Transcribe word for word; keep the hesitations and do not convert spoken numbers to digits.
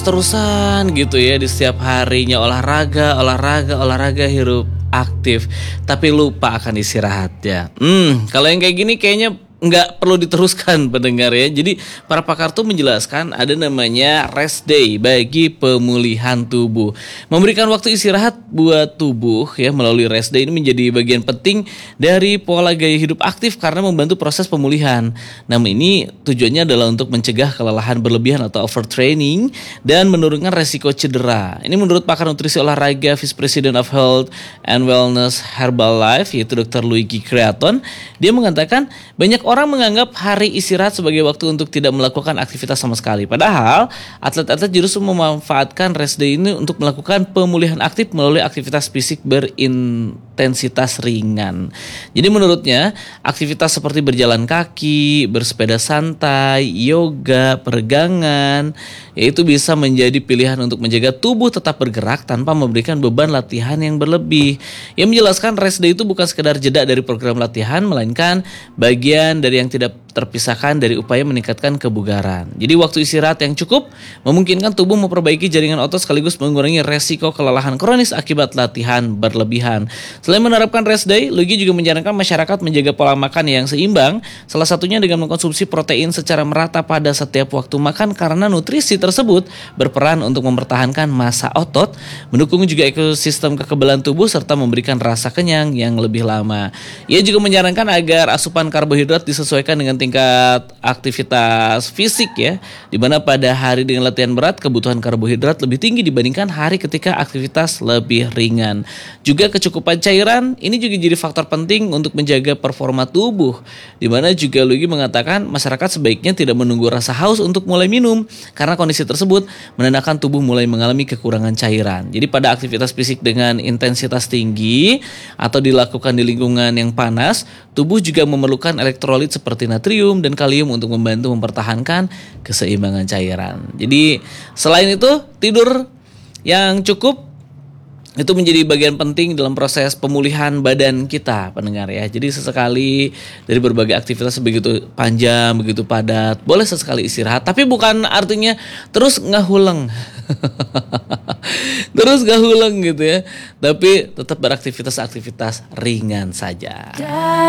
terusan gitu ya di setiap harinya olahraga, olahraga, olahraga, hirup aktif, tapi lupa akan istirahat ya. Hmm, kalau yang kayak gini kayaknya nggak perlu diteruskan pendengar ya. Jadi para pakar tuh menjelaskan ada namanya rest day bagi pemulihan tubuh. Memberikan waktu istirahat buat tubuh ya melalui rest day ini menjadi bagian penting dari pola gaya hidup aktif karena membantu proses pemulihan. Namun ini tujuannya adalah untuk mencegah kelelahan berlebihan atau overtraining dan menurunkan resiko cedera. Ini menurut pakar nutrisi olahraga, Vice President of Health and Wellness Herbalife yaitu dokter Luigi Creaton. Dia mengatakan banyak orang menganggap hari istirahat sebagai waktu untuk tidak melakukan aktivitas sama sekali. Padahal atlet-atlet justru memanfaatkan rest day ini untuk melakukan pemulihan aktif melalui aktivitas fisik berintensitas ringan. Jadi menurutnya aktivitas seperti berjalan kaki, bersepeda santai, yoga, peregangan, yaitu bisa menjadi pilihan untuk menjaga tubuh tetap bergerak tanpa memberikan beban latihan yang berlebih. Ia menjelaskan rest day itu bukan sekedar jeda dari program latihan, melainkan bagian dari yang tidak terpisahkan dari upaya meningkatkan kebugaran. Jadi waktu istirahat yang cukup memungkinkan tubuh memperbaiki jaringan otot sekaligus mengurangi resiko kelelahan kronis akibat latihan berlebihan. Selain menerapkan rest day, Luigi juga menyarankan masyarakat menjaga pola makan yang seimbang, salah satunya dengan mengkonsumsi protein secara merata pada setiap waktu makan karena nutrisi tersebut berperan untuk mempertahankan massa otot, mendukung juga ekosistem kekebalan tubuh serta memberikan rasa kenyang yang lebih lama. Ia juga menyarankan agar asupan karbohidrat disesuaikan dengan tingkat aktivitas fisik ya, di mana pada hari dengan latihan berat kebutuhan karbohidrat lebih tinggi dibandingkan hari ketika aktivitas lebih ringan. Juga kecukupan cairan ini juga jadi faktor penting untuk menjaga performa tubuh, di mana juga Luigi mengatakan masyarakat sebaiknya tidak menunggu rasa haus untuk mulai minum karena kondisi tersebut menandakan tubuh mulai mengalami kekurangan cairan. Jadi pada aktivitas fisik dengan intensitas tinggi atau dilakukan di lingkungan yang panas, tubuh juga memerlukan elektrolit seperti natrium dan kalium untuk membantu mempertahankan keseimbangan cairan. Jadi selain itu tidur yang cukup itu menjadi bagian penting dalam proses pemulihan badan kita, pendengar ya. Jadi sesekali dari berbagai aktivitas begitu panjang, begitu padat, boleh sesekali istirahat, tapi bukan artinya terus ngahuleng. Terus ngahuleng gitu ya. Tapi tetap beraktivitas-aktivitas ringan saja.